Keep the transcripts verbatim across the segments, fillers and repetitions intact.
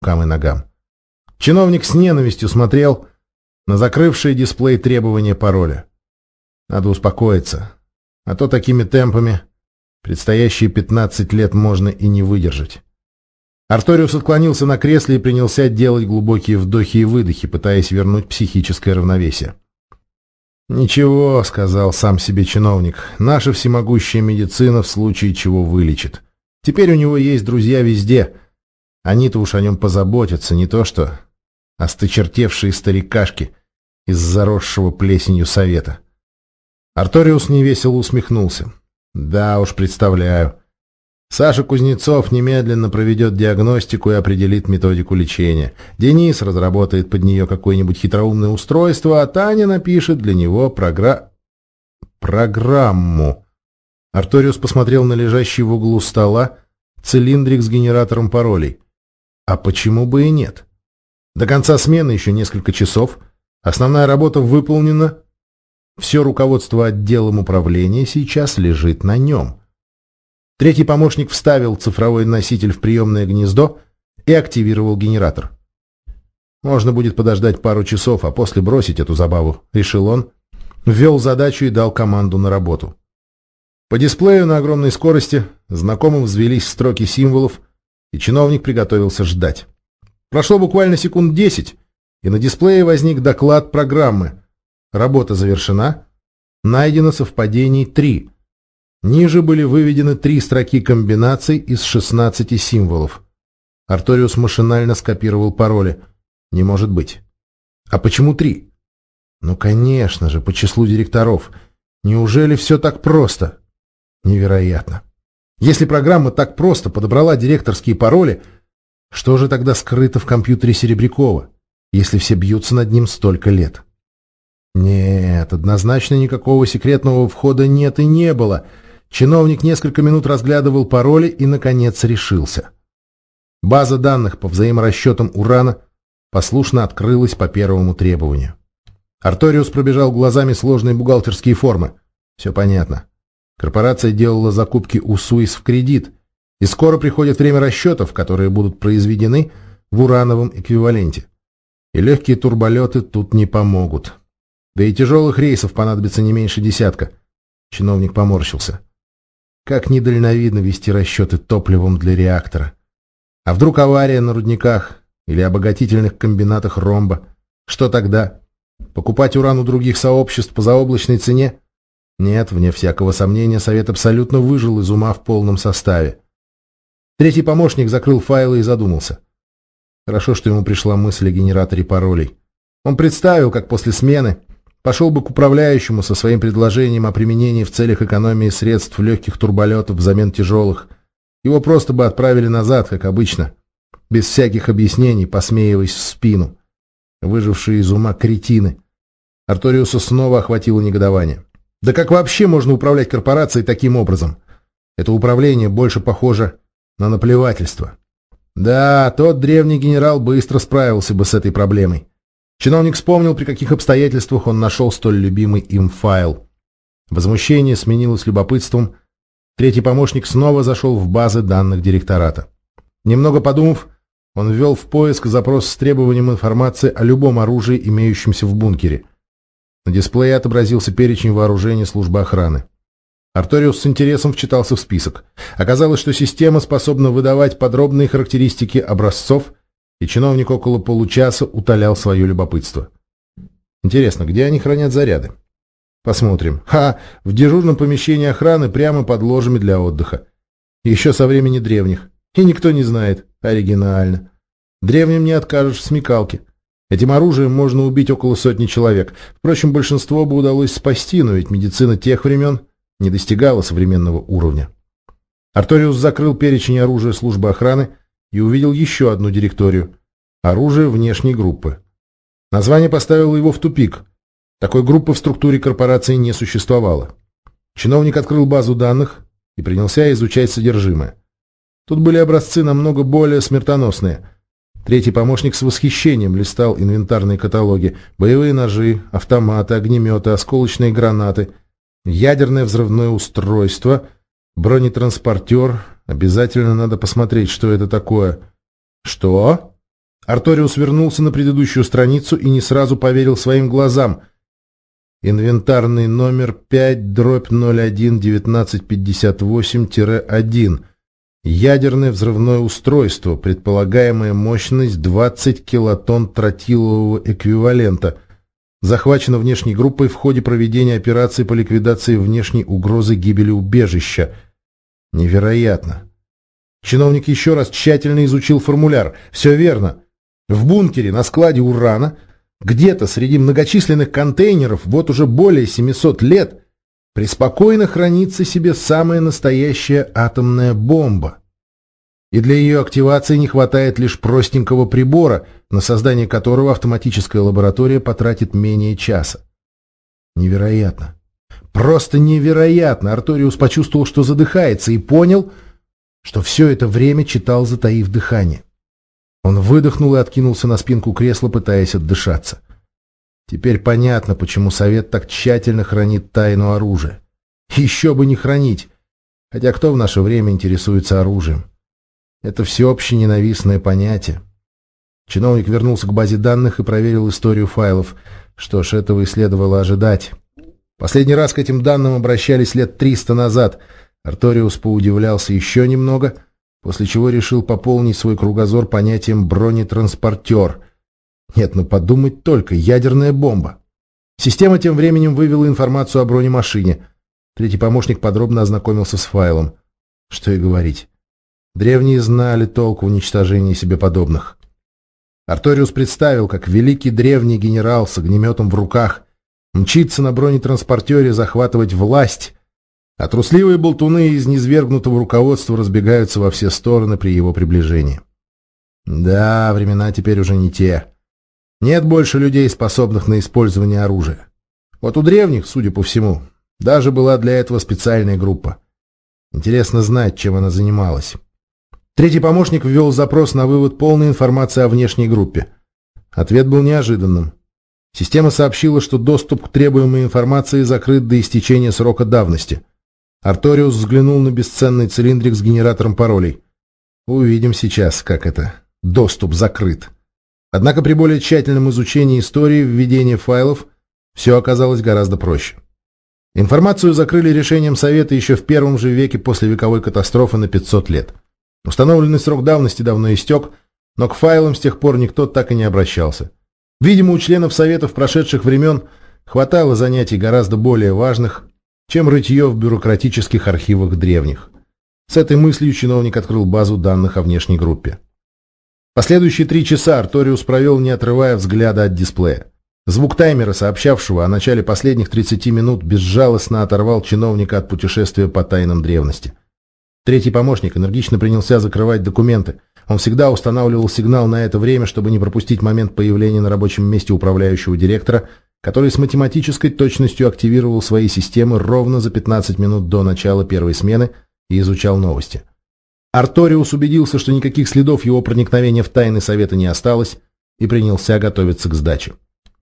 рукам и ногам. Чиновник с ненавистью смотрел на закрывший дисплей требования пароля. Надо успокоиться, а то такими темпами предстоящие пятнадцать лет можно и не выдержать. Арториус отклонился на кресле и принялся делать глубокие вдохи и выдохи, пытаясь вернуть психическое равновесие. «Ничего», — сказал сам себе чиновник, — «наша всемогущая медицина в случае чего вылечит. Теперь у него есть друзья везде. Они-то уж о нем позаботятся, не то что осточертевшие старикашки из заросшего плесенью совета». Арториус невесело усмехнулся. «Да уж, представляю. Саша Кузнецов немедленно проведет диагностику и определит методику лечения. Денис разработает под нее какое-нибудь хитроумное устройство, а Таня напишет для него програ... программу». Арториус посмотрел на лежащий в углу стола цилиндрик с генератором паролей. А почему бы и нет? До конца смены еще несколько часов. Основная работа выполнена. Все руководство отделом управления сейчас лежит на нем. Третий помощник вставил цифровой носитель в приемное гнездо и активировал генератор. «Можно будет подождать пару часов, а после бросить эту забаву», — решил он, ввел задачу и дал команду на работу. По дисплею на огромной скорости знакомо взвелись строки символов, и чиновник приготовился ждать. Прошло буквально секунд десять, и на дисплее возник доклад программы. Работа завершена. Найдено совпадений три. Ниже были выведены три строки комбинаций из шестнадцати символов. Арториус машинально скопировал пароли. Не может быть. А почему три? Ну, конечно же, по числу директоров. Неужели все так просто? Невероятно. Если программа так просто подобрала директорские пароли, что же тогда скрыто в компьютере Серебрякова, если все бьются над ним столько лет? Нет, однозначно никакого секретного входа нет и не было. Чиновник несколько минут разглядывал пароли и, наконец, решился. База данных по взаиморасчетам урана послушно открылась по первому требованию. Арториус пробежал глазами сложные бухгалтерские формы. Все понятно. Корпорация делала закупки у Суис в кредит, и скоро приходит время расчетов, которые будут произведены в урановом эквиваленте. И легкие турболеты тут не помогут. Да и тяжелых рейсов понадобится не меньше десятка. Чиновник поморщился. Как недальновидно вести расчеты топливом для реактора. А вдруг авария на рудниках или обогатительных комбинатах ромба? Что тогда? Покупать уран у других сообществ по заоблачной цене? Нет, вне всякого сомнения, Совет абсолютно выжил из ума в полном составе. Третий помощник закрыл файлы и задумался. Хорошо, что ему пришла мысль о генераторе паролей. Он представил, как после смены пошел бы к управляющему со своим предложением о применении в целях экономии средств легких турболетов взамен тяжелых. Его просто бы отправили назад, как обычно, без всяких объяснений, посмеиваясь в спину. Выжившие из ума кретины. Арториуса снова охватило негодование. Да как вообще можно управлять корпорацией таким образом? Это управление больше похоже на наплевательство. Да, тот древний генерал быстро справился бы с этой проблемой. Чиновник вспомнил, при каких обстоятельствах он нашел столь любимый им файл. Возмущение сменилось любопытством. Третий помощник снова зашел в базы данных директората. Немного подумав, он ввел в поиск запрос с требованием информации о любом оружии, имеющемся в бункере. На дисплее отобразился перечень вооружений службы охраны. Арториус с интересом вчитался в список. Оказалось, что система способна выдавать подробные характеристики образцов, и чиновник около получаса утолял свое любопытство. Интересно, где они хранят заряды? Посмотрим. Ха! В дежурном помещении охраны прямо под ложами для отдыха. Еще со времени древних. И никто не знает. Оригинально. Древним не откажешь в смекалке. Этим оружием можно убить около сотни человек. Впрочем, большинство бы удалось спасти, но ведь медицина тех времен не достигала современного уровня. Арториус закрыл перечень оружия службы охраны и увидел еще одну директорию. Оружие внешней группы. Название поставило его в тупик. Такой группы в структуре корпорации не существовало. Чиновник открыл базу данных и принялся изучать содержимое. Тут были образцы намного более смертоносные. Третий помощник с восхищением листал инвентарные каталоги. Боевые ножи, автоматы, огнеметы, осколочные гранаты, ядерное взрывное устройство, бронетранспортер. Обязательно надо посмотреть, что это такое. Что? Арториус вернулся на предыдущую страницу и не сразу поверил своим глазам. Инвентарный номер пять дробь ноль один девятнадцать пятьдесят восемь один. Ядерное взрывное устройство, предполагаемая мощность двадцать килотонн тротилового эквивалента. Захвачено внешней группой в ходе проведения операции по ликвидации внешней угрозы гибели убежища. Невероятно. Чиновник еще раз тщательно изучил формуляр. Все верно. В бункере на складе урана, где-то среди многочисленных контейнеров, вот уже более семисот лет, преспокойно хранится себе самая настоящая атомная бомба. И для ее активации не хватает лишь простенького прибора, на создание которого автоматическая лаборатория потратит менее часа. Невероятно. Просто невероятно. Арториус почувствовал, что задыхается, и понял, что все это время читал, затаив дыхание. Он выдохнул и откинулся на спинку кресла, пытаясь отдышаться. Теперь понятно, почему Совет так тщательно хранит тайну оружия. Еще бы не хранить. Хотя кто в наше время интересуется оружием? Это всеобще ненавистное понятие. Чиновник вернулся к базе данных и проверил историю файлов. Что ж, этого и следовало ожидать. Последний раз к этим данным обращались лет триста назад. Арториус поудивлялся еще немного, после чего решил пополнить свой кругозор понятием «бронетранспортер». Нет, ну подумать только, ядерная бомба. Система тем временем вывела информацию о бронемашине. Третий помощник подробно ознакомился с файлом. Что и говорить. Древние знали толк в уничтожении себе подобных. Арториус представил, как великий древний генерал с огнеметом в руках мчится на бронетранспортере захватывать власть, а трусливые болтуны из низвергнутого руководства разбегаются во все стороны при его приближении. Да, времена теперь уже не те. Нет больше людей, способных на использование оружия. Вот у древних, судя по всему, даже была для этого специальная группа. Интересно знать, чем она занималась. Третий помощник ввел запрос на вывод полной информации о внешней группе. Ответ был неожиданным. Система сообщила, что доступ к требуемой информации закрыт до истечения срока давности. Арториус взглянул на бесценный цилиндрик с генератором паролей. Увидим сейчас, как это. Доступ закрыт. Однако при более тщательном изучении истории введения файлов все оказалось гораздо проще. Информацию закрыли решением Совета еще в первом же веке после вековой катастрофы на пятьсот лет. Установленный срок давности давно истек, но к файлам с тех пор никто так и не обращался. Видимо, у членов Советов прошедших времен хватало занятий гораздо более важных, чем рытье в бюрократических архивах древних. С этой мыслью чиновник открыл базу данных о внешней группе. Последующие три часа Арториус провел, не отрывая взгляда от дисплея. Звук таймера, сообщавшего о начале последних тридцати минут, безжалостно оторвал чиновника от путешествия по тайнам древности. Третий помощник энергично принялся закрывать документы. Он всегда устанавливал сигнал на это время, чтобы не пропустить момент появления на рабочем месте управляющего директора, который с математической точностью активировал свои системы ровно за пятнадцать минут до начала первой смены и изучал новости. Арториус убедился, что никаких следов его проникновения в тайны Совета не осталось, и принялся готовиться к сдаче.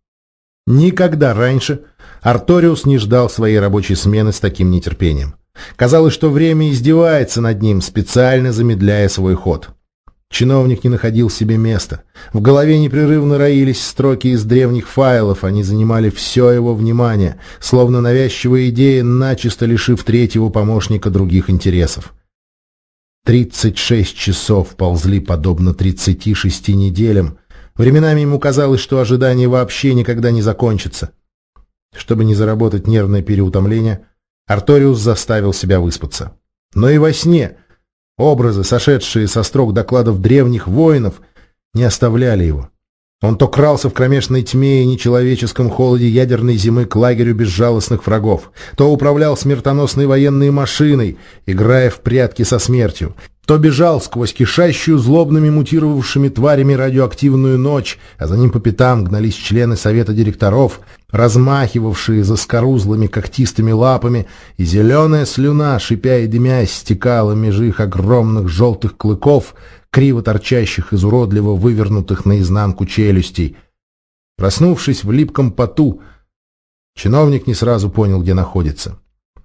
Никогда раньше Арториус не ждал своей рабочей смены с таким нетерпением. Казалось, что время издевается над ним, специально замедляя свой ход. Чиновник не находил себе места. В голове непрерывно роились строки из древних файлов, они занимали все его внимание, словно навязчивая идея, начисто лишив третьего помощника других интересов. Тридцать шесть часов ползли подобно тридцати шести неделям. Временами ему казалось, что ожидание вообще никогда не закончится. Чтобы не заработать нервное переутомление, Арториус заставил себя выспаться. Но и во сне образы, сошедшие со строк докладов древних воинов, не оставляли его. Он то крался в кромешной тьме и нечеловеческом холоде ядерной зимы к лагерю безжалостных врагов, то управлял смертоносной военной машиной, играя в прятки со смертью, то бежал сквозь кишащую злобными мутировавшими тварями радиоактивную ночь, а за ним по пятам гнались члены совета директоров, размахивавшие заскорузлыми когтистыми лапами, и зеленая слюна, шипя и дымясь, стекала меж их огромных желтых клыков, криво торчащих из уродливо вывернутых наизнанку челюстей. Проснувшись в липком поту, чиновник не сразу понял, где находится.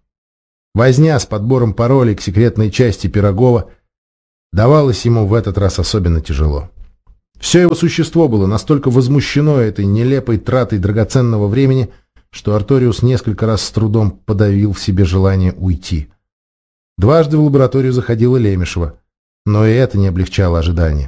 Возня с подбором паролей к секретной части Пирогова давалась ему в этот раз особенно тяжело. Все его существо было настолько возмущено этой нелепой тратой драгоценного времени, что Арториус несколько раз с трудом подавил в себе желание уйти. Дважды в лабораторию заходила Лемешева, но и это не облегчало ожидания.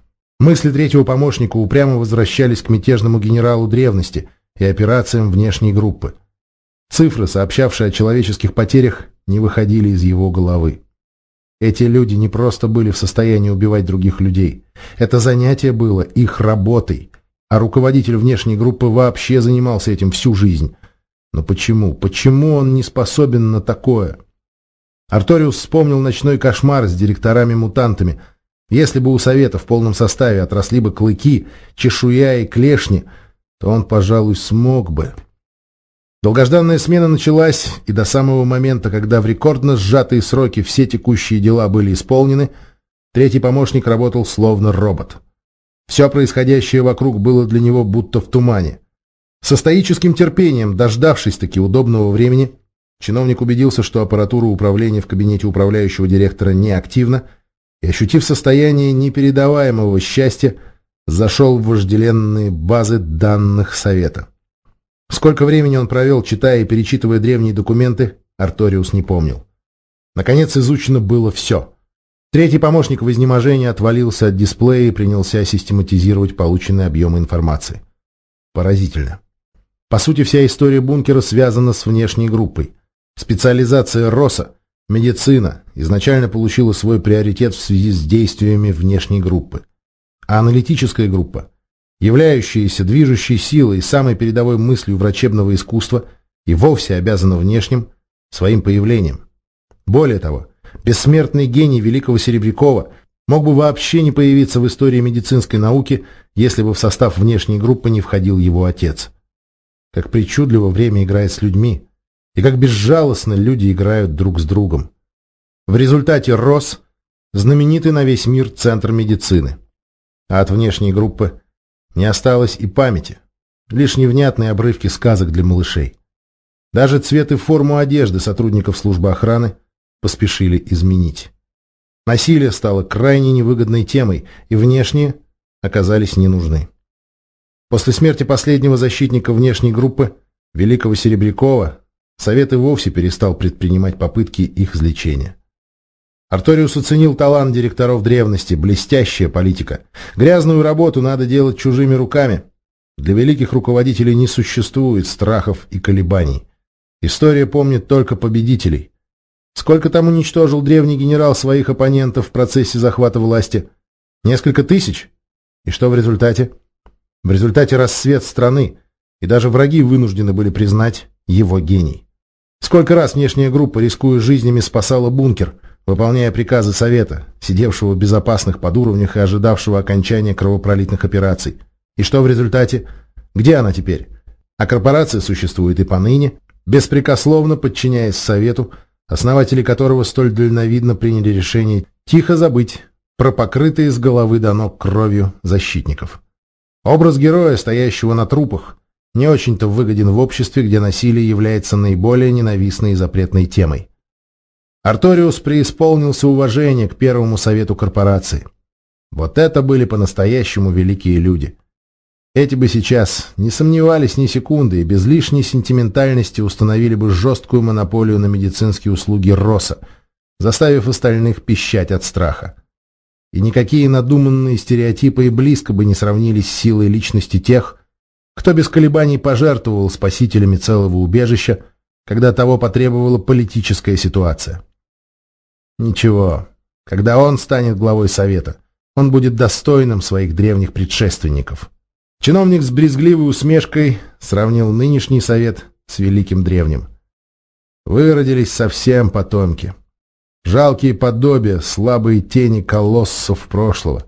Мысли третьего помощника упрямо возвращались к мятежному генералу древности и операциям внешней группы. Цифры, сообщавшие о человеческих потерях, не выходили из его головы. Эти люди не просто были в состоянии убивать других людей. Это занятие было их работой, а руководитель внешней группы вообще занимался этим всю жизнь. Но почему? Почему он не способен на такое? Арториус вспомнил ночной кошмар с директорами-мутантами. Если бы у Совета в полном составе отросли бы клыки, чешуя и клешни, то он, пожалуй, смог бы. Долгожданная смена началась, и до самого момента, когда в рекордно сжатые сроки все текущие дела были исполнены, третий помощник работал словно робот. Все происходящее вокруг было для него будто в тумане. Со стоическим терпением, дождавшись-таки удобного времени, чиновник убедился, что аппаратура управления в кабинете управляющего директора неактивна, и, ощутив состояние непередаваемого счастья, зашел в вожделенные базы данных Совета. Сколько времени он провел, читая и перечитывая древние документы, Арториус не помнил. Наконец изучено было все. Третий помощник в изнеможении отвалился от дисплея и принялся систематизировать полученные объемы информации. Поразительно. По сути, вся история бункера связана с внешней группой. Специализация РОСа, медицина, изначально получила свой приоритет в связи с действиями внешней группы. А аналитическая группа, являющаяся движущей силой и самой передовой мыслью врачебного искусства, и вовсе обязана внешним своим появлением. Более того, бессмертный гений великого Серебрякова мог бы вообще не появиться в истории медицинской науки, если бы в состав внешней группы не входил его отец. Как причудливо время играет с людьми, и как безжалостно люди играют друг с другом. В результате РОС – знаменитый на весь мир центр медицины, а от внешней группы не осталось и памяти, лишь невнятные обрывки сказок для малышей. Даже цвет и форму одежды сотрудников службы охраны поспешили изменить. Насилие стало крайне невыгодной темой, и внешние оказались не нужны. После смерти последнего защитника внешней группы, великого Серебрякова, Совет и вовсе перестал предпринимать попытки их излечения. Арториус оценил талант директоров древности, блестящая политика. Грязную работу надо делать чужими руками. Для великих руководителей не существует страхов и колебаний. История помнит только победителей. Сколько там уничтожил древний генерал своих оппонентов в процессе захвата власти? Несколько тысяч? И что в результате? В результате расцвет страны, и даже враги вынуждены были признать его гений. Сколько раз внешняя группа, рискуя жизнями, спасала бункер, выполняя приказы Совета, сидевшего в безопасных подуровнях и ожидавшего окончания кровопролитных операций. И что в результате? Где она теперь? А корпорация существует и поныне, беспрекословно подчиняясь Совету, основатели которого столь дальновидно приняли решение тихо забыть про покрытые с головы до ног кровью защитников. Образ героя, стоящего на трупах, не очень-то выгоден в обществе, где насилие является наиболее ненавистной и запретной темой. Арториус преисполнился уважения к первому совету корпорации. Вот это были по-настоящему великие люди. Эти бы сейчас не сомневались ни секунды и без лишней сентиментальности установили бы жесткую монополию на медицинские услуги РОСа, заставив остальных пищать от страха. И никакие надуманные стереотипы и близко бы не сравнились с силой личности тех, кто без колебаний пожертвовал спасителями целого убежища, когда того потребовала политическая ситуация. Ничего, когда он станет главой Совета, он будет достойным своих древних предшественников. Чиновник с брезгливой усмешкой сравнил нынешний Совет с великим древним. Выродились совсем потомки. Жалкие подобия, слабые тени колоссов прошлого.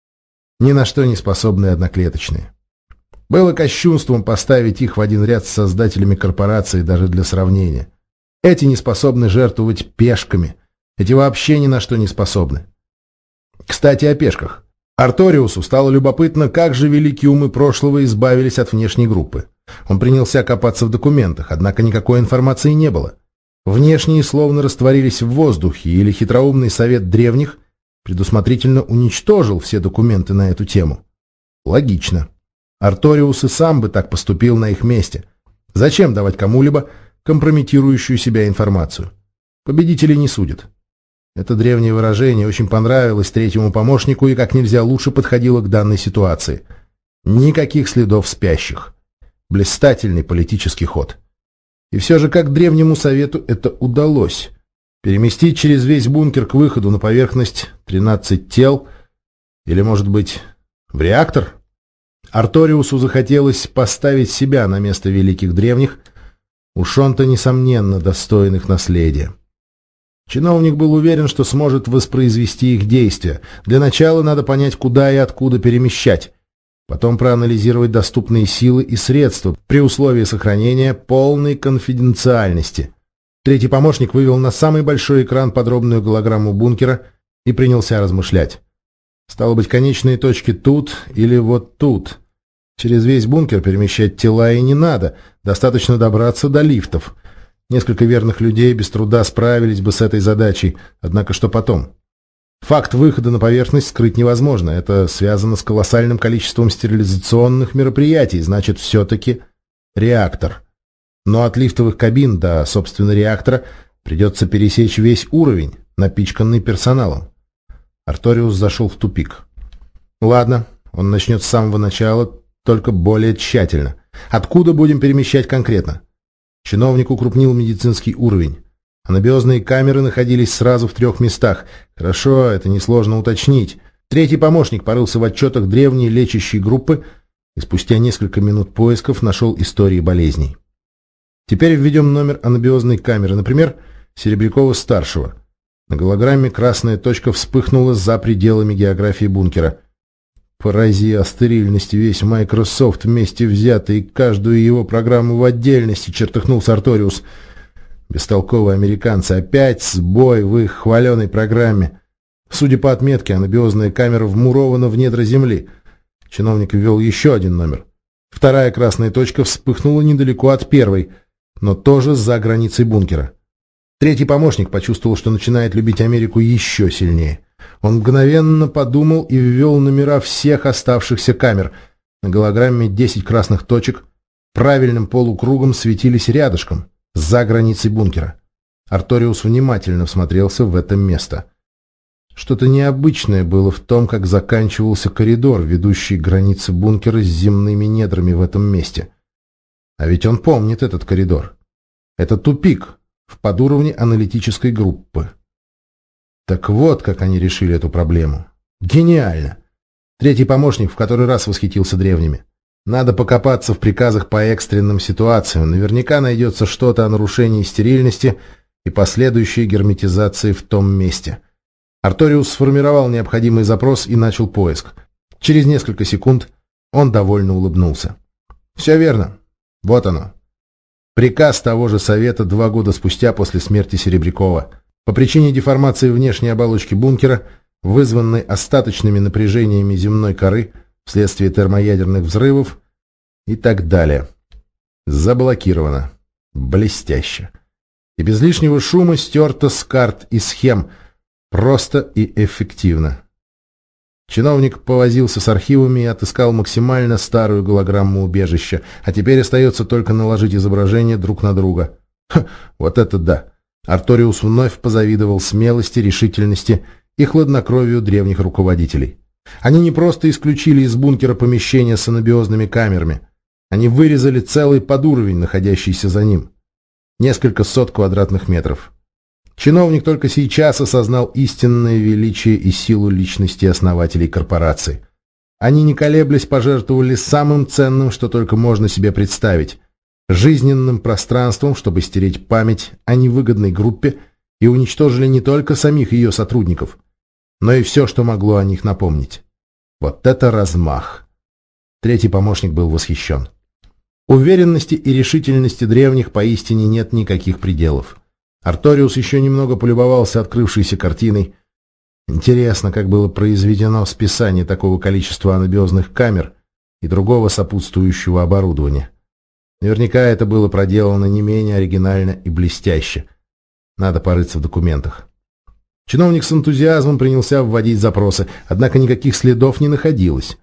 Ни на что не способные одноклеточные. Было кощунством поставить их в один ряд с создателями корпорации даже для сравнения. Эти не способны жертвовать пешками. Эти вообще ни на что не способны. Кстати, о пешках. Арториусу стало любопытно, как же великие умы прошлого избавились от внешней группы. Он принялся копаться в документах, однако никакой информации не было. Внешние словно растворились в воздухе, или хитроумный совет древних предусмотрительно уничтожил все документы на эту тему. Логично. Арториус и сам бы так поступил на их месте. Зачем давать кому-либо компрометирующую себя информацию? Победителей не судят. Это древнее выражение очень понравилось третьему помощнику и как нельзя лучше подходило к данной ситуации. Никаких следов спящих. Блистательный политический ход. И все же как древнему совету это удалось? Переместить через весь бункер к выходу на поверхность тринадцать тел? Или, может быть, в реактор? Арториусу захотелось поставить себя на место великих древних, уж он-то, несомненно, достоин их наследия. Чиновник был уверен, что сможет воспроизвести их действия. Для начала надо понять, куда и откуда перемещать. Потом проанализировать доступные силы и средства при условии сохранения полной конфиденциальности. Третий помощник вывел на самый большой экран подробную голограмму бункера и принялся размышлять. Стало быть, конечные точки тут или вот тут. Через весь бункер перемещать тела и не надо, достаточно добраться до лифтов. Несколько верных людей без труда справились бы с этой задачей, однако что потом? Факт выхода на поверхность скрыть невозможно, это связано с колоссальным количеством стерилизационных мероприятий, значит, все-таки реактор. Но от лифтовых кабин до, собственно, реактора придется пересечь весь уровень, напичканный персоналом. Арториус зашел в тупик. Ладно, он начнет с самого начала, только более тщательно. Откуда будем перемещать конкретно? Чиновник укрупнил медицинский уровень. Анабиозные камеры находились сразу в трех местах. Хорошо, это несложно уточнить. Третий помощник порылся в отчетах древней лечащей группы и спустя несколько минут поисков нашел истории болезней. Теперь введем номер анабиозной камеры, например, Серебрякова-старшего. На голограмме красная точка вспыхнула за пределами географии бункера. Порази о стерильности весь Microsoft вместе взятый и каждую его программу в отдельности, чертыхнулся Арториус. Бестолковые американцы, опять сбой в их хваленой программе. Судя по отметке, анабиозная камера вмурована в недра земли. Чиновник ввел еще один номер. Вторая красная точка вспыхнула недалеко от первой, но тоже за границей бункера. Третий помощник почувствовал, что начинает любить Америку еще сильнее. Он мгновенно подумал и ввел номера всех оставшихся камер. На голограмме десять красных точек правильным полукругом светились рядышком, за границей бункера. Арториус внимательно всмотрелся в это место. Что-то необычное было в том, как заканчивался коридор, ведущий к границе бункера с земными недрами в этом месте. А ведь он помнит этот коридор. Это тупик в подуровне аналитической группы. Так вот, как они решили эту проблему. Гениально! Третий помощник в который раз восхитился древними. Надо покопаться в приказах по экстренным ситуациям. Наверняка найдется что-то о нарушении стерильности и последующей герметизации в том месте. Арториус сформировал необходимый запрос и начал поиск. Через несколько секунд он довольно улыбнулся. Все верно. Вот оно. Приказ того же Совета два года спустя после смерти Серебрякова. По причине деформации внешней оболочки бункера, вызванной остаточными напряжениями земной коры, вследствие термоядерных взрывов и так далее. Заблокировано. Блестяще. И без лишнего шума стерто с карт и схем. Просто и эффективно. Чиновник повозился с архивами и отыскал максимально старую голограмму убежища, а теперь остается только наложить изображения друг на друга. Ха, вот это да! Арториус вновь позавидовал смелости, решительности и хладнокровию древних руководителей. Они не просто исключили из бункера помещения с анабиозными камерами. Они вырезали целый подуровень, находящийся за ним. Несколько сот квадратных метров. Чиновник только сейчас осознал истинное величие и силу личности основателей корпорации. Они, не колеблясь, пожертвовали самым ценным, что только можно себе представить – жизненным пространством, чтобы стереть память о невыгодной группе, и уничтожили не только самих ее сотрудников, но и все, что могло о них напомнить. Вот это размах! Третий помощник был восхищен. Уверенности и решительности древних поистине нет никаких пределов. Арториус еще немного полюбовался открывшейся картиной. Интересно, как было произведено списание такого количества анабиозных камер и другого сопутствующего оборудования. Наверняка это было проделано не менее оригинально и блестяще. Надо порыться в документах. Чиновник с энтузиазмом принялся вводить запросы, однако никаких следов не находилось.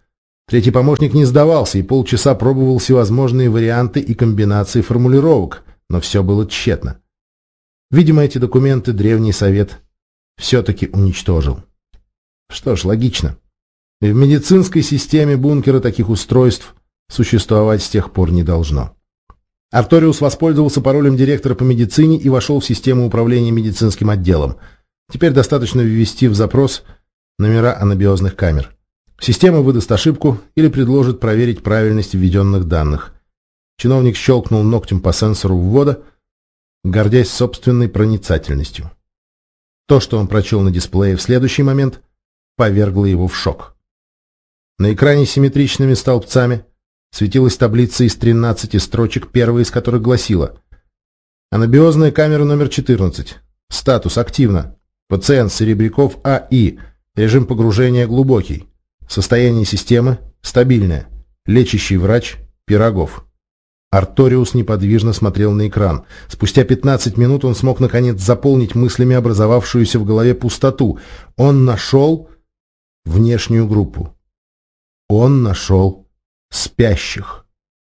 Третий помощник не сдавался и полчаса пробовал всевозможные варианты и комбинации формулировок, но все было тщетно. Видимо, эти документы Древний Совет все-таки уничтожил. Что ж, логично. В медицинской системе бункера таких устройств существовать с тех пор не должно. Арториус воспользовался паролем директора по медицине и вошел в систему управления медицинским отделом. Теперь достаточно ввести в запрос номера анабиозных камер. Система выдаст ошибку или предложит проверить правильность введенных данных. Чиновник щелкнул ногтем по сенсору ввода, гордясь собственной проницательностью. То, что он прочел на дисплее в следующий момент, повергло его в шок. На экране симметричными столбцами светилась таблица из тринадцати строчек, первая из которых гласила: «Анабиозная камера номер четырнадцать. Статус активно. Пациент Серебряков А И. Режим погружения глубокий. Состояние системы стабильное. Лечащий врач Пирогов». Арториус неподвижно смотрел на экран. Спустя пятнадцать минут он смог наконец заполнить мыслями образовавшуюся в голове пустоту. Он нашел внешнюю группу. Он нашел спящих.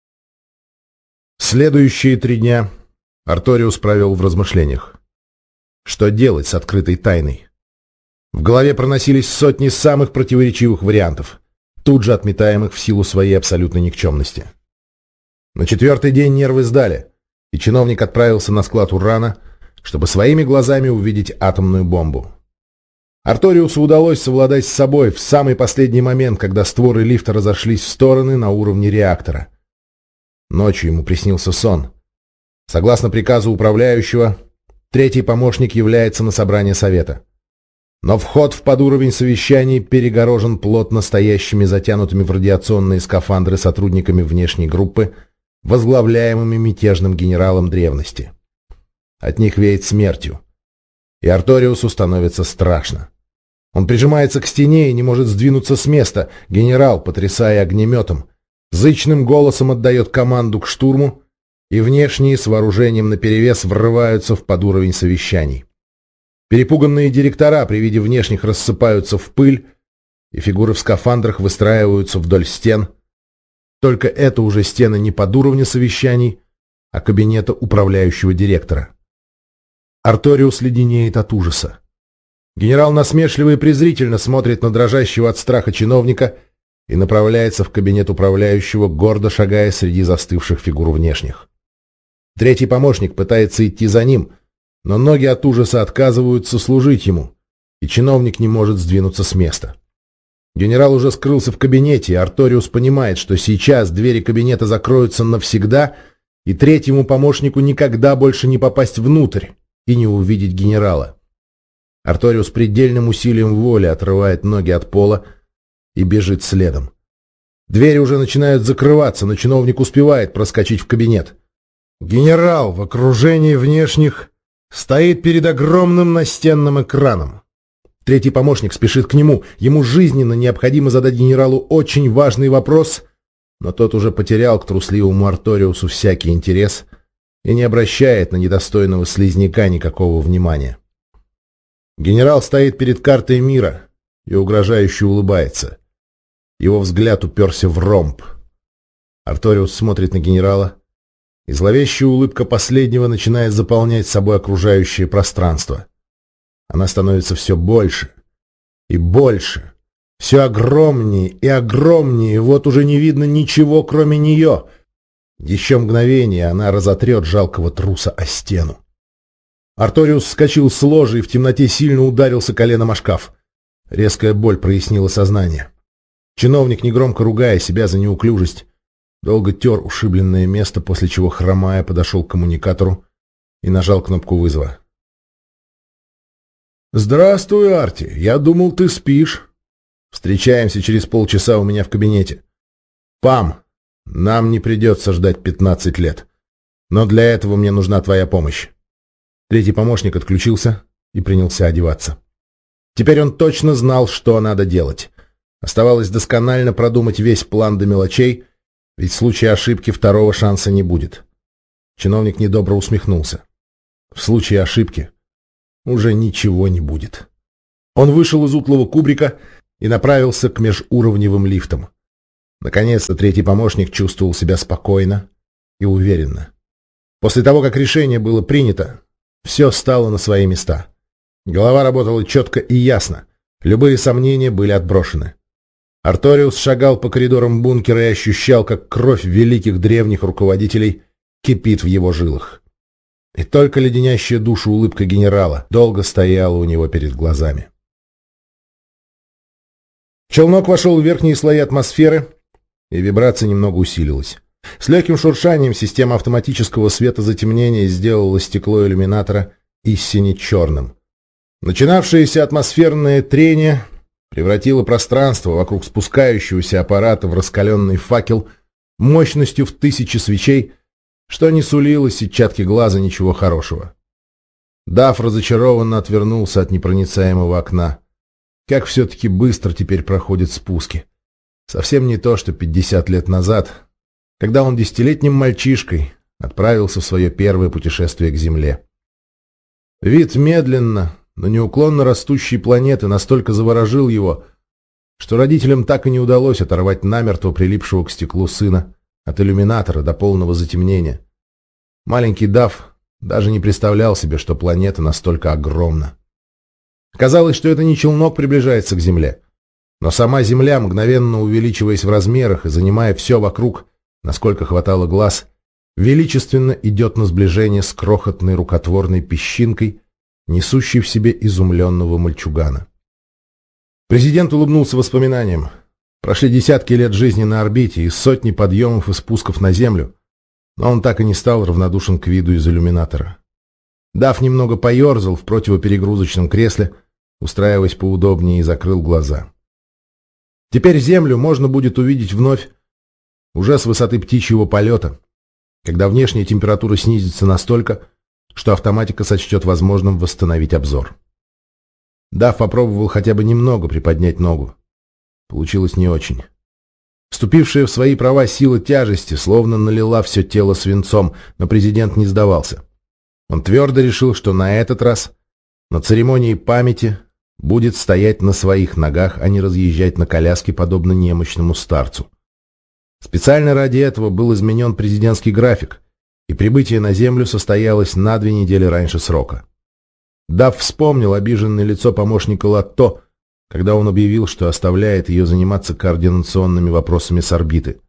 Следующие три дня Арториус провел в размышлениях. Что делать с открытой тайной? В голове проносились сотни самых противоречивых вариантов, тут же отметаемых в силу своей абсолютной никчемности. На четвертый день нервы сдали, и чиновник отправился на склад урана, чтобы своими глазами увидеть атомную бомбу. Арториусу удалось совладать с собой в самый последний момент, когда створы лифта разошлись в стороны на уровне реактора. Ночью ему приснился сон. Согласно приказу управляющего, третий помощник является на собрание совета. Но вход в подуровень совещаний перегорожен плотно стоящими затянутыми в радиационные скафандры сотрудниками внешней группы, возглавляемыми мятежным генералом древности. От них веет смертью, и Арториусу становится страшно. Он прижимается к стене и не может сдвинуться с места. Генерал, потрясая огнеметом, зычным голосом отдает команду к штурму, и внешние с вооружением наперевес врываются в подуровень совещаний. Перепуганные директора при виде внешних рассыпаются в пыль, и фигуры в скафандрах выстраиваются вдоль стен. Только это уже стены не подуровня совещаний, а кабинета управляющего директора. Арториус леденеет от ужаса. Генерал насмешливо и презрительно смотрит на дрожащего от страха чиновника и направляется в кабинет управляющего, гордо шагая среди застывших фигур внешних. Третий помощник пытается идти за ним, но ноги от ужаса отказываются служить ему, и чиновник не может сдвинуться с места. Генерал уже скрылся в кабинете, и Арториус понимает, что сейчас двери кабинета закроются навсегда, и третьему помощнику никогда больше не попасть внутрь и не увидеть генерала. Арториус предельным усилием воли отрывает ноги от пола и бежит следом. Двери уже начинают закрываться, но чиновник успевает проскочить в кабинет. Генерал в окружении внешних стоит перед огромным настенным экраном. Третий помощник спешит к нему. Ему жизненно необходимо задать генералу очень важный вопрос, но тот уже потерял к трусливому Арториусу всякий интерес и не обращает на недостойного слизняка никакого внимания. Генерал стоит перед картой мира и угрожающе улыбается. Его взгляд уперся в ромб. Арториус смотрит на генерала, и зловещая улыбка последнего начинает заполнять собой окружающее пространство. Она становится все больше и больше, все огромнее и огромнее, вот уже не видно ничего, кроме нее. Еще мгновение она разотрет жалкого труса о стену. Арториус вскочил с ложа и в темноте сильно ударился коленом о шкаф. Резкая боль прояснила сознание. Чиновник, негромко ругая себя за неуклюжесть, долго тер ушибленное место, после чего, хромая, подошел к коммуникатору и нажал кнопку вызова. «Здравствуй, Арти. Я думал, ты спишь. Встречаемся через полчаса у меня в кабинете. Пам, нам не придется ждать пятнадцать лет. Но для этого мне нужна твоя помощь». Третий помощник отключился и принялся одеваться. Теперь он точно знал, что надо делать. Оставалось досконально продумать весь план до мелочей, ведь в случае ошибки второго шанса не будет. Чиновник недобро усмехнулся. В случае ошибки уже ничего не будет. Он вышел из утлого кубрика и направился к межуровневым лифтам. Наконец-то третий помощник чувствовал себя спокойно и уверенно. После того, как решение было принято, все стало на свои места. Голова работала четко и ясно. Любые сомнения были отброшены. Арториус шагал по коридорам бункера и ощущал, как кровь великих древних руководителей кипит в его жилах. И только леденящая душу улыбка генерала долго стояла у него перед глазами. Челнок вошел в верхние слои атмосферы, и вибрация немного усилилась. С легким шуршанием система автоматического светозатемнения сделала стекло иллюминатора истине черным. Начинавшееся атмосферное трение превратило пространство вокруг спускающегося аппарата в раскаленный факел мощностью в тысячи свечей, что не сулило сетчатке глаза ничего хорошего. Дафф разочарованно отвернулся от непроницаемого окна. Как все-таки быстро теперь проходят спуски. Совсем не то, что пятьдесят лет назад, когда он десятилетним мальчишкой отправился в свое первое путешествие к Земле. Вид медленно, но неуклонно растущей планеты настолько заворожил его, что родителям так и не удалось оторвать намертво прилипшего к стеклу сына от иллюминатора до полного затемнения. Маленький Дафф даже не представлял себе, что планета настолько огромна. Казалось, что это не челнок приближается к Земле, но сама Земля, мгновенно увеличиваясь в размерах и занимая все вокруг, насколько хватало глаз, величественно идет на сближение с крохотной рукотворной песчинкой, несущей в себе изумленного мальчугана. Президент улыбнулся воспоминаниям. Прошли десятки лет жизни на орбите и сотни подъемов и спусков на Землю, но он так и не стал равнодушен к виду из иллюминатора. Дафф немного поерзал в противоперегрузочном кресле, устраиваясь поудобнее, и закрыл глаза. Теперь Землю можно будет увидеть вновь уже с высоты птичьего полета, когда внешняя температура снизится настолько, что автоматика сочтет возможным восстановить обзор. Дафф попробовал хотя бы немного приподнять ногу. Получилось не очень. Вступившая в свои права сила тяжести словно налила все тело свинцом, но президент не сдавался. Он твердо решил, что на этот раз на церемонии памяти будет стоять на своих ногах, а не разъезжать на коляске, подобно немощному старцу. Специально ради этого был изменен президентский график, и прибытие на Землю состоялось на две недели раньше срока. Дафф вспомнил обиженное лицо помощника Латто, когда он объявил, что оставляет ее заниматься координационными вопросами с орбиты.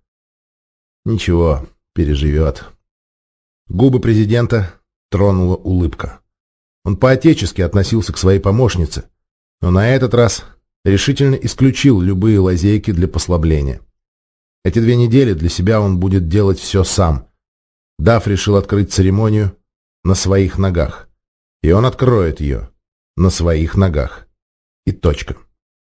Ничего, переживет. Губы президента тронула улыбка. Он по-отечески относился к своей помощнице, но на этот раз решительно исключил любые лазейки для послабления. Эти две недели для себя он будет делать все сам. Дафф решил открыть церемонию на своих ногах. И он откроет ее на своих ногах. И точка.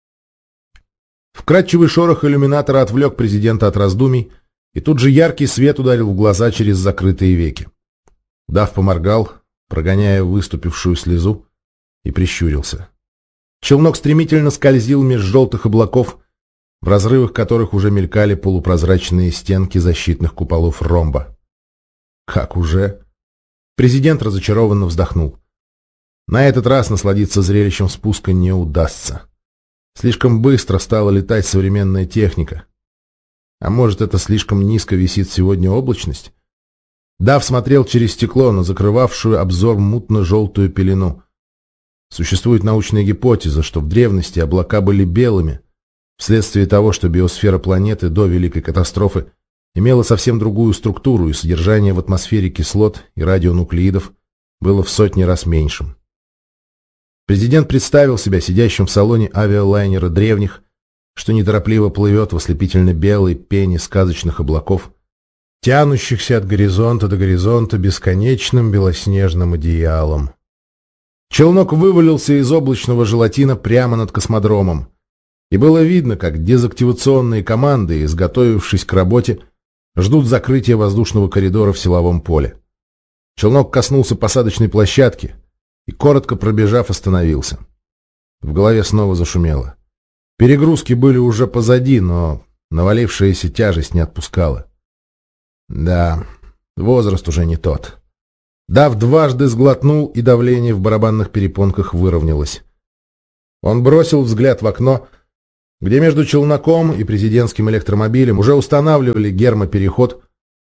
Вкрадчивый шорох иллюминатора отвлек президента от раздумий, и тут же яркий свет ударил в глаза через закрытые веки. Дафф поморгал, прогоняя выступившую слезу, и прищурился. Челнок стремительно скользил меж желтых облаков, в разрывах которых уже мелькали полупрозрачные стенки защитных куполов ромба. Как уже? Президент разочарованно вздохнул. На этот раз насладиться зрелищем спуска не удастся. Слишком быстро стала летать современная техника. А может, это слишком низко висит сегодня облачность? Дафф смотрел через стекло на закрывавшую обзор мутно-желтую пелену. Существует научная гипотеза, что в древности облака были белыми, вследствие того, что биосфера планеты до Великой катастрофы имела совсем другую структуру, и содержание в атмосфере кислот и радионуклеидов было в сотни раз меньшим. Президент представил себя сидящим в салоне авиалайнера древних, что неторопливо плывет в ослепительно-белой пене сказочных облаков, тянущихся от горизонта до горизонта бесконечным белоснежным одеялом. Челнок вывалился из облачного желатина прямо над космодромом, и было видно, как дезактивационные команды, изготовившись к работе, ждут закрытия воздушного коридора в силовом поле. Челнок коснулся посадочной площадки и, коротко пробежав, остановился. В голове снова зашумело. Перегрузки были уже позади, но навалившаяся тяжесть не отпускала. Да, возраст уже не тот. Дафф дважды сглотнул, и давление в барабанных перепонках выровнялось. Он бросил взгляд в окно где между челноком и президентским электромобилем уже устанавливали гермопереход,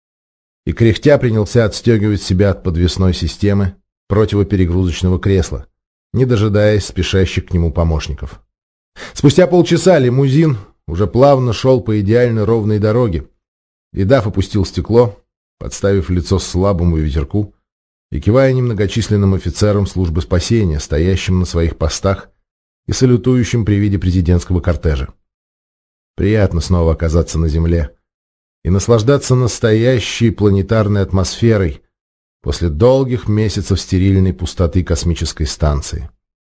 и кряхтя принялся отстегивать себя от подвесной системы противоперегрузочного кресла, не дожидаясь спешащих к нему помощников. Спустя полчаса лимузин уже плавно шел по идеально ровной дороге, и Дафф опустил стекло, подставив лицо слабому ветерку и кивая немногочисленным офицерам службы спасения, стоящим на своих постах и салютующим при виде президентского кортежа. Приятно снова оказаться на земле и наслаждаться настоящей планетарной атмосферой после долгих месяцев стерильной пустоты космической станции.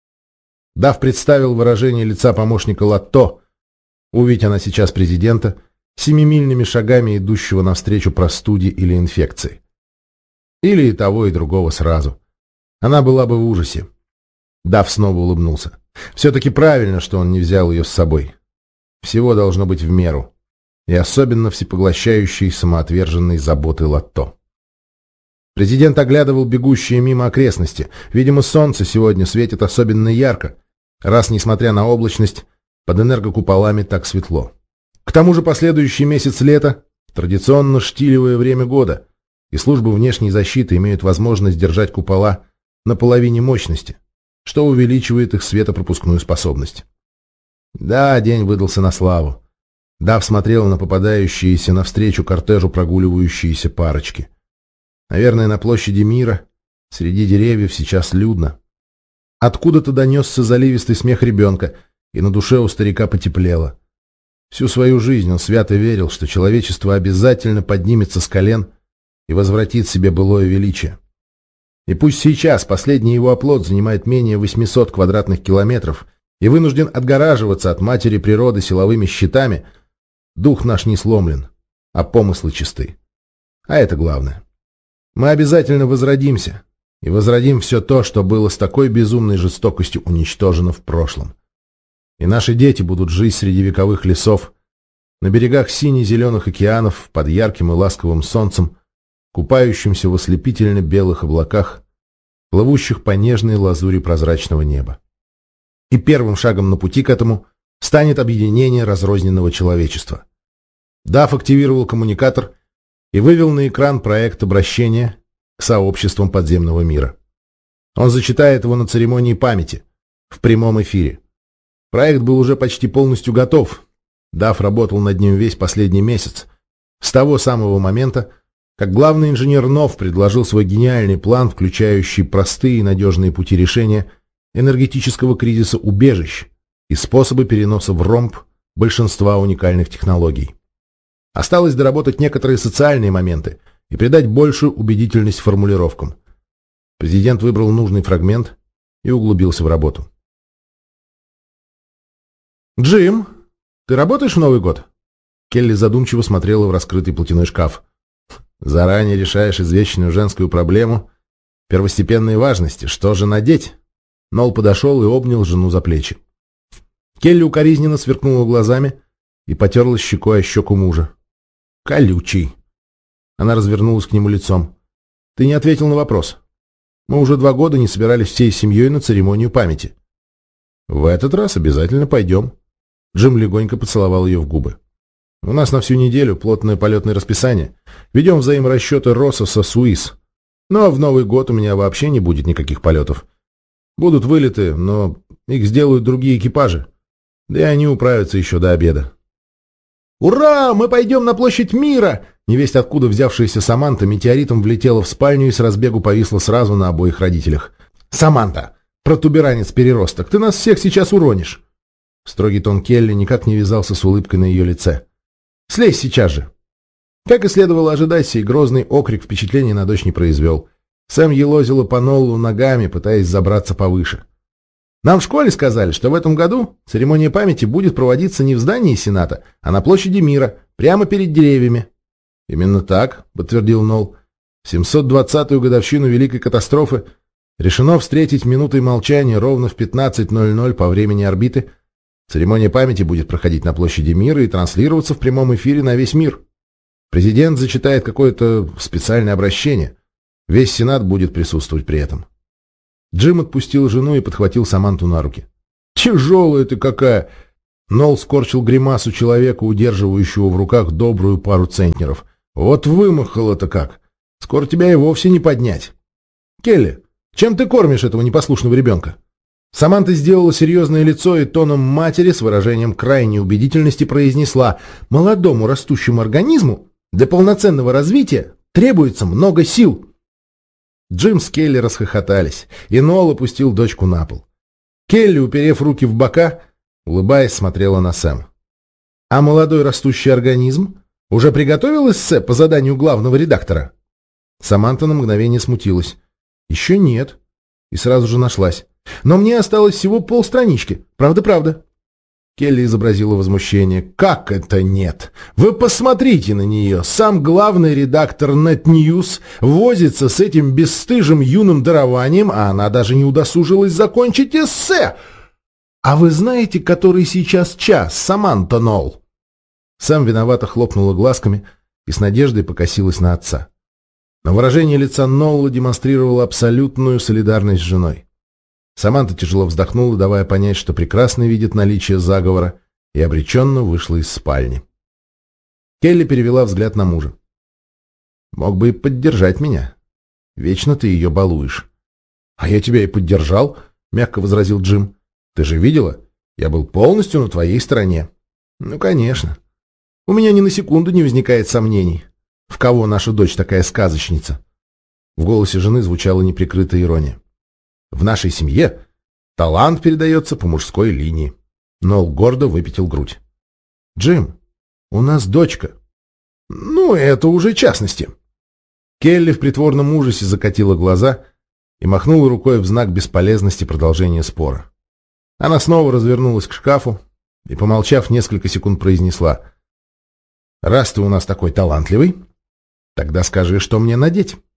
Дафф представил выражение лица помощника Латто, увидеть она сейчас президента, семимильными шагами идущего навстречу простуде или инфекции. Или и того, и другого сразу. Она была бы в ужасе. Дафф снова улыбнулся. Все-таки правильно, что он не взял ее с собой. Всего должно быть в меру. И особенно всепоглощающей самоотверженной заботы Латто. Президент оглядывал бегущие мимо окрестности. Видимо, солнце сегодня светит особенно ярко, раз, несмотря на облачность, под энергокуполами так светло. К тому же последующий месяц лета – традиционно штилевое время года, и службы внешней защиты имеют возможность держать купола на половине мощности, что увеличивает их светопропускную способность. Да, день выдался на славу. Дафф смотрел на попадающиеся навстречу кортежу прогуливающиеся парочки. Наверное, на площади Мира, среди деревьев, сейчас людно. Откуда-то донесся заливистый смех ребенка, и на душе у старика потеплело. Всю свою жизнь он свято верил, что человечество обязательно поднимется с колен и возвратит себе былое величие. И пусть сейчас последний его оплот занимает менее восьмисот квадратных километров и вынужден отгораживаться от матери природы силовыми щитами, дух наш не сломлен, а помыслы чисты. А это главное. Мы обязательно возродимся, и возродим все то, что было с такой безумной жестокостью уничтожено в прошлом. И наши дети будут жить среди вековых лесов, на берегах сине-зеленых океанов, под ярким и ласковым солнцем, купающимся в ослепительно-белых облаках, плывущих по нежной лазури прозрачного неба. И первым шагом на пути к этому станет объединение разрозненного человечества. Дафф активировал коммуникатор и вывел на экран проект обращения к сообществам подземного мира. Он зачитает его на церемонии памяти, в прямом эфире. Проект был уже почти полностью готов. Дафф работал над ним весь последний месяц, с того самого момента, как главный инженер Нов предложил свой гениальный план, включающий простые и надежные пути решения энергетического кризиса убежищ и способы переноса в ромб большинства уникальных технологий. Осталось доработать некоторые социальные моменты и придать большую убедительность формулировкам. Президент выбрал нужный фрагмент и углубился в работу. «Джим, ты работаешь в Новый год?» Келли задумчиво смотрела в раскрытый платяной шкаф. «Заранее решаешь извечную женскую проблему первостепенной важности. Что же надеть?» Нол подошел и обнял жену за плечи. Келли укоризненно сверкнула глазами и потерла щекой о щеку мужа. «Колючий!» Она развернулась к нему лицом. «Ты не ответил на вопрос. Мы уже два года не собирались всей семьей на церемонию памяти. В этот раз обязательно пойдем». Джим легонько поцеловал ее в губы. «У нас на всю неделю плотное полетное расписание. Ведем взаиморасчеты Россоса с УИС. Но в Новый год у меня вообще не будет никаких полетов. Будут вылеты, но их сделают другие экипажи. Да и они управятся еще до обеда». «Ура! Мы пойдем на площадь Мира!» Невесть откуда взявшаяся Саманта метеоритом влетела в спальню и с разбегу повисла сразу на обоих родителях. «Саманта, протуберанец-переросток, ты нас всех сейчас уронишь!» Строгий тон Келли никак не вязался с улыбкой на ее лице. «Слезь сейчас же!» Как и следовало ожидать, сей грозный окрик впечатления на дочь не произвел. Сэм елозила по Ноллу ногами, пытаясь забраться повыше. «Нам в школе сказали, что в этом году церемония памяти будет проводиться не в здании Сената, а на площади Мира, прямо перед деревьями». «Именно так», — подтвердил Нолл. «В семьсот двадцатую годовщину Великой катастрофы решено встретить минутой молчания ровно в пятнадцать ноль ноль по времени орбиты. Церемония памяти будет проходить на площади Мира и транслироваться в прямом эфире на весь мир. Президент зачитает какое-то специальное обращение. Весь Сенат будет присутствовать при этом». Джим отпустил жену и подхватил Саманту на руки. «Тяжелая ты какая! Нолл скорчил гримасу человека, удерживающего в руках добрую пару центнеров. «Вот вымахало-то как! Скоро тебя и вовсе не поднять!» «Келли, чем ты кормишь этого непослушного ребенка?» Саманта сделала серьезное лицо и тоном матери с выражением крайней убедительности произнесла: «Молодому растущему организму для полноценного развития требуется много сил». Джим с Келли расхохотались, и Нолл опустил дочку на пол. Келли, уперев руки в бока, улыбаясь, смотрела на Сэм. «А молодой растущий организм уже приготовил эссе по заданию главного редактора?» Саманта на мгновение смутилась. «Еще нет». И сразу же нашлась. «Но мне осталось всего полстранички. Правда-правда». Келли изобразила возмущение. «Как это нет? Вы посмотрите на нее! Сам главный редактор Нет Ньюс возится с этим бесстыжим юным дарованием, а она даже не удосужилась закончить эссе! А вы знаете, который сейчас час, Саманта Нолл?» Сэм виновато хлопнула глазками и с надеждой покосилась на отца. Но выражение лица Нолла демонстрировало абсолютную солидарность с женой. Саманта тяжело вздохнула, давая понять, что прекрасно видит наличие заговора, и обреченно вышла из спальни. Келли перевела взгляд на мужа. «Мог бы и поддержать меня. Вечно ты ее балуешь». «А я тебя и поддержал», — мягко возразил Джим. «Ты же видела? Я был полностью на твоей стороне». «Ну, конечно. У меня ни на секунду не возникает сомнений, в кого наша дочь такая сказочница». В голосе жены звучала неприкрытая ирония. «В нашей семье талант передается по мужской линии». Нолл гордо выпятил грудь. «Джим, у нас дочка». «Ну, это уже частности». Келли в притворном ужасе закатила глаза и махнула рукой в знак бесполезности продолжения спора. Она снова развернулась к шкафу и, помолчав несколько секунд, произнесла: «Раз ты у нас такой талантливый, тогда скажи, что мне надеть».